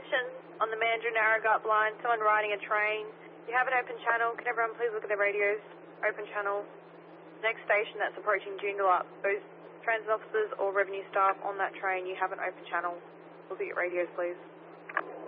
Attention on the Mandurah Narragatt line, someone riding a train. You have an open channel. Can everyone please look at their radios? Open channel. Next station that's approaching Joondalup. Those transit officers or revenue staff on that train, you have an open channel. Look at your radios, please.